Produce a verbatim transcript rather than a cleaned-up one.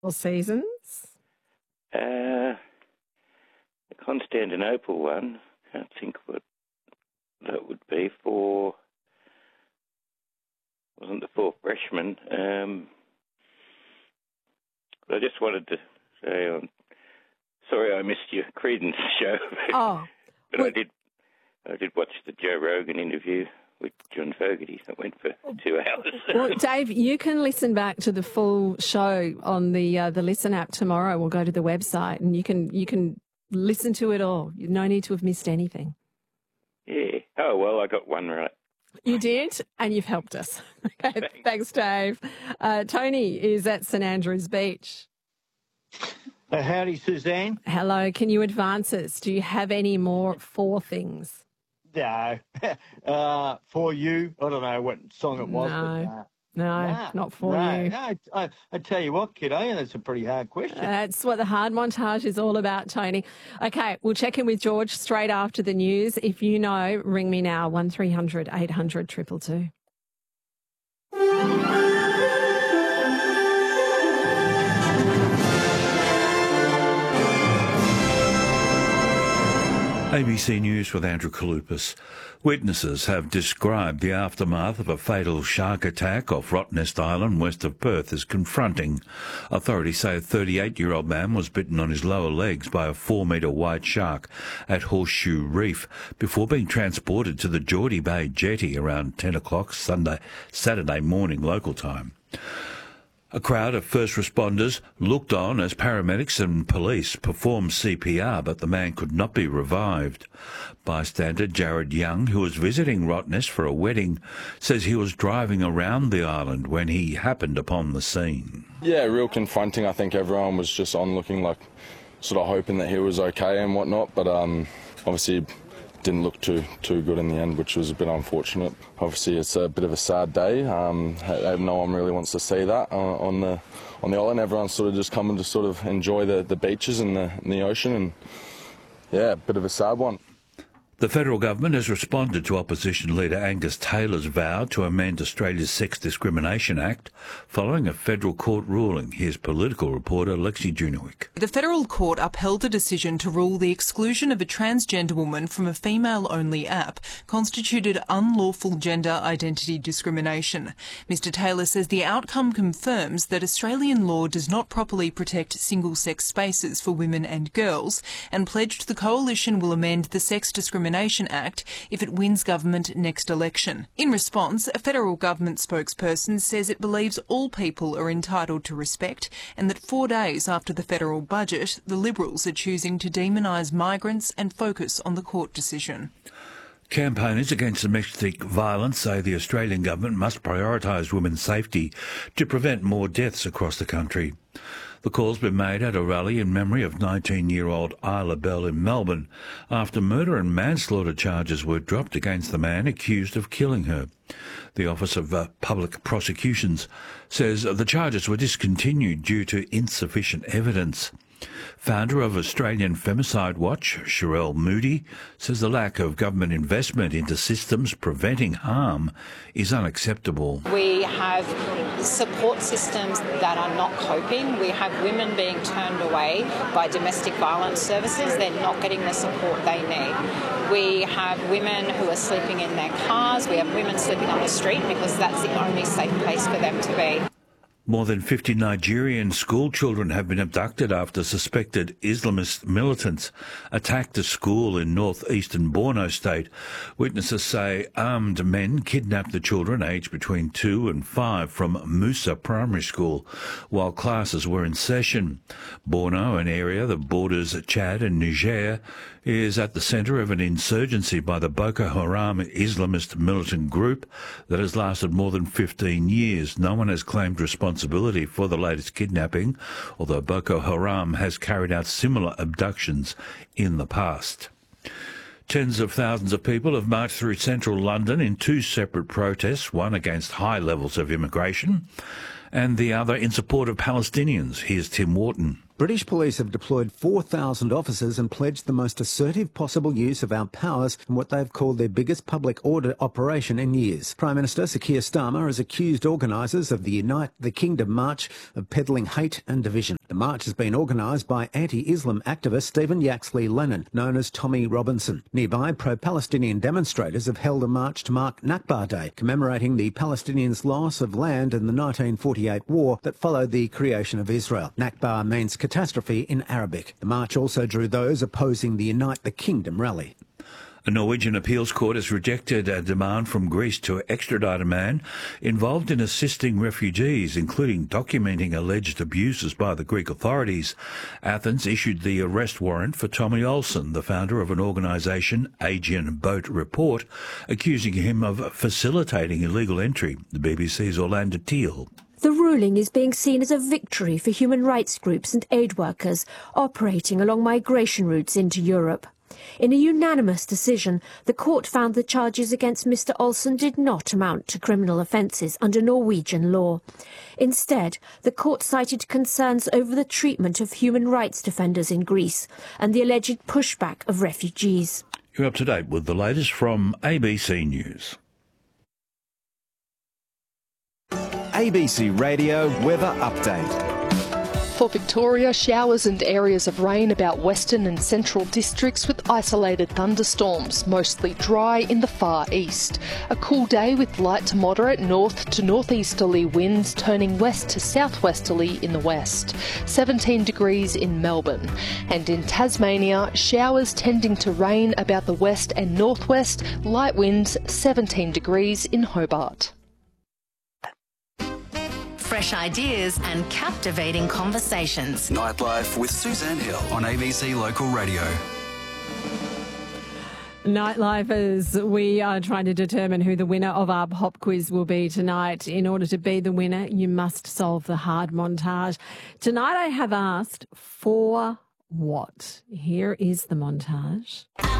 Or seasons? Uh, the Constantinople one, can't think what that would be for. Wasn't the four freshmen. Um, I just wanted to say, um, sorry I missed your Credence show. Oh. but well, I did I did watch the Joe Rogan interview with John Fogarty that went for two hours. Well, Dave, you can listen back to the full show on the uh, the Listen app tomorrow. We'll go to the website and you can you can listen to it all. No need to have missed anything. Yeah. Oh, well, I got one right. You did, and you've helped us. Okay, thanks, thanks Dave. Uh, Tony is at St Andrews Beach. Uh, howdy, Suzanne. Hello. Can you advance us? Do you have any more four things? No. uh, for you, I don't know what song it was. No, but, uh, no, nah, not for no, you. No, I, I tell you what, kiddo, that's a pretty hard question. That's what the hard montage is all about, Tony. Okay, we'll check in with George straight after the news. If you know, ring me now, one three hundred eight hundred two two two. A B C News with Andrew Kalupas. Witnesses have described the aftermath of a fatal shark attack off Rottnest Island west of Perth as confronting. Authorities say a thirty-eight-year-old man was bitten on his lower legs by a four-metre white shark at Horseshoe Reef before being transported to the Geordie Bay jetty around ten o'clock Sunday, Saturday morning local time. A crowd of first responders looked on as paramedics and police performed C P R, but the man could not be revived. Bystander Jared Young, who was visiting Rottnest for a wedding, says he was driving around the island when he happened upon the scene. Yeah, real confronting. I think everyone was just on looking like, sort of hoping that he was okay and whatnot, but um, obviously didn't look too too good in the end, which was a bit unfortunate. Obviously, it's a bit of a sad day. Um, no one really wants to see that uh, on the on the island. Everyone's sort of just coming to sort of enjoy the, the beaches and the, and the ocean, and yeah, a bit of a sad one. The federal government has responded to opposition leader Angus Taylor's vow to amend Australia's Sex Discrimination Act following a federal court ruling. Here's political reporter Lexi Junowick. The federal court upheld a decision to rule the exclusion of a transgender woman from a female-only app constituted unlawful gender identity discrimination. Mister Taylor says the outcome confirms that Australian law does not properly protect single-sex spaces for women and girls, and pledged the coalition will amend the Sex Discrimination Act if it wins government next election. In response, a federal government spokesperson says it believes all people are entitled to respect and that four days after the federal budget, the Liberals are choosing to demonise migrants and focus on the court decision. Campaigners against domestic violence say the Australian government must prioritise women's safety to prevent more deaths across the country. The call's been made at a rally in memory of nineteen-year-old Isla Bell in Melbourne after murder and manslaughter charges were dropped against the man accused of killing her. The Office of uh, Public Prosecutions says the charges were discontinued due to insufficient evidence. Founder of Australian Femicide Watch, Sherelle Moody, says the lack of government investment into systems preventing harm is unacceptable. We have support systems that are not coping. We have women being turned away by domestic violence services. They're not getting the support they need. We have women who are sleeping in their cars. We have women sleeping on the street because that's the only safe place for them to be. More than fifty Nigerian school children have been abducted after suspected Islamist militants attacked a school in northeastern Borno state. Witnesses say armed men kidnapped the children aged between two and five from Musa Primary School while classes were in session. Borno, an area that borders Chad and Niger, is at the centre of an insurgency by the Boko Haram Islamist militant group that has lasted more than fifteen years. No one has claimed responsibility for the latest kidnapping, although Boko Haram has carried out similar abductions in the past. Tens of thousands of people have marched through central London in two separate protests, one against high levels of immigration and the other in support of Palestinians. Here's Tim Wharton. British police have deployed four thousand officers and pledged the most assertive possible use of our powers in what they've called their biggest public order operation in years. Prime Minister Sir Keir Starmer has accused organisers of the Unite the Kingdom March of peddling hate and division. The march has been organised by anti-Islam activist Stephen Yaxley Lennon, known as Tommy Robinson. Nearby, pro-Palestinian demonstrators have held a march to mark Nakba Day, commemorating the Palestinians' loss of land in the nineteen forty-eight war that followed the creation of Israel. Nakba means catastrophe in Arabic. The march also drew those opposing the Unite the Kingdom rally. A Norwegian appeals court has rejected a demand from Greece to extradite a man involved in assisting refugees, including documenting alleged abuses by the Greek authorities. Athens issued the arrest warrant for Tommy Olsen, the founder of an organisation, Aegean Boat Report, accusing him of facilitating illegal entry. The B B C's Orlando Teal. The ruling is being seen as a victory for human rights groups and aid workers operating along migration routes into Europe. In a unanimous decision, the court found the charges against Mister Olsen did not amount to criminal offences under Norwegian law. Instead, the court cited concerns over the treatment of human rights defenders in Greece and the alleged pushback of refugees. You're up to date with the latest from A B C News. A B C Radio Weather Update. For Victoria, showers and areas of rain about western and central districts with isolated thunderstorms, mostly dry in the far east. A cool day with light to moderate north to northeasterly winds turning west to southwesterly in the west. seventeen degrees in Melbourne. And in Tasmania, showers tending to rain about the west and northwest, light winds seventeen degrees in Hobart. Fresh ideas and captivating conversations. Nightlife with Suzanne Hill on A B C Local Radio. Nightlifers, we are trying to determine who the winner of our pop quiz will be tonight. In order to be the winner, you must solve the hard montage. Tonight I have asked for what? Here is the montage.